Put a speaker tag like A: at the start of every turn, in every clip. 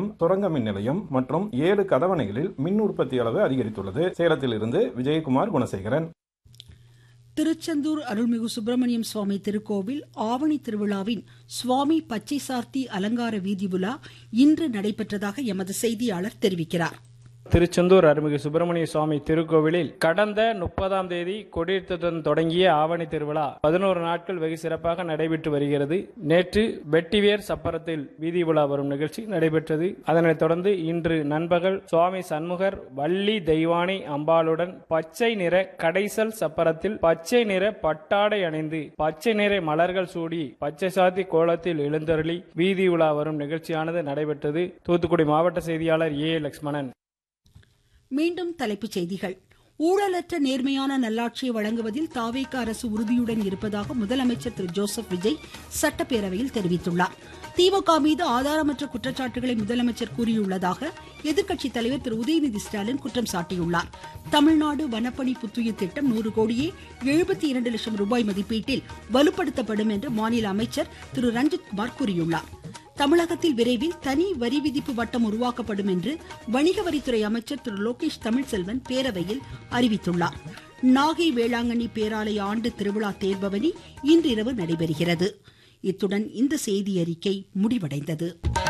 A: நிலையம், சுரங்க மின் நிலையம் மற்றும் 7 கதவணைகளில் மின் உற்பத்தி அளவு அதிகரித்துள்ளது. சேலத்திலிருந்து விஜயகுமார் குணசேகரன்.
B: திருச்செந்தூர் அருள்மிகு சுப்பிரமணியம் சுவாமி திருக்கோவில் ஆவணி திருவிழாவின் சுவாமி பச்சை சார்த்தி அலங்கார வீதி உலா இன்று நடைபெற்றதாக எமது செய்தியாளர் தெரிவிக்கிறார்.
C: திருச்செந்தூர் அருள்மிகு சுப்பிரமணிய சுவாமி திருக்கோவிலில் கடந்த 30ஆம் தேதி கொடியேற்றத்துடன் தொடங்கிய ஆவணி திருவிழா 11 நாட்கள் வெகு சிறப்பாக நடைபெற்று வருகிறது. நேற்று வெட்டிவேர் சப்பரத்தில் வீதி உலா வரும் நிகழ்ச்சி நடைபெற்றது. அதனைத் தொடர்ந்து இன்று நண்பகல் சுவாமி சண்முகர் வள்ளி தெய்வானை அம்பாளுடன் பச்சை நிற கடைசல் சப்பரத்தில் பச்சை நிற பட்டாடை அணிந்து பச்சை நிற மலர்கள் சூடி பச்சை சாத்தி கோலத்தில் எழுந்தருளி வீதி உலா வரும் நிகழ்ச்சியானது நடைபெற்றது. தூத்துக்குடி மாவட்ட செய்தியாளர் ஏ. லட்சுமணன்.
B: மீண்டும் தலைப்புச் செய்திகள். ஊழலற்ற நேர்மையான நல்லாட்சியை வழங்குவதில் தாவேக அரசு உறுதியுடன் இருப்பதாக முதலமைச்சர் திரு ஜோசப் விஜய் சட்டப்பேரவையில் தெரிவித்துள்ளார். திமுக மீது ஆதாரமற்ற குற்றச்சாட்டுகளை முதலமைச்சர் கூறியுள்ளதாக எதிர்க்கட்சித் தலைவர் திரு உதயநிதி ஸ்டாலின் குற்றம் சாட்டியுள்ளார். தமிழ்நாடு வனப்பணி புத்துயிர் திட்டம் 100 கோடியே 72 லட்சம் ரூபாய் மதிப்பீட்டில் வலுப்படுத்தப்படும் என்று மாநில அமைச்சர் திரு ரஞ்சித்குமார் கூறியுள்ளார். தமிழகத்தில் விரைவில் தனி வரி விதிப்பு வட்டம் உருவாக்கப்படும் என்று வணிக வரித்துறை அமைச்சர் திரு லோகேஷ் தமிழ்செல்வன் பேரவையில் அறிவித்துள்ளார். நாகை வேளாங்கண்ணி பேராலய ஆண்டு திருவிழா தேர்பவனி இன்றிரவு நடைபெறுகிறது. இத்துடன் இந்த செய்தி அறிக்கை முடிவடைந்தது.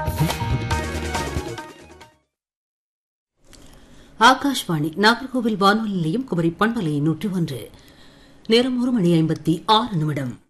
D: ஆகாஷ்வாணி நாகர்கோவில் வானொலி நிலையம், குமரி பண்பலை 101. நேரம் 1:56.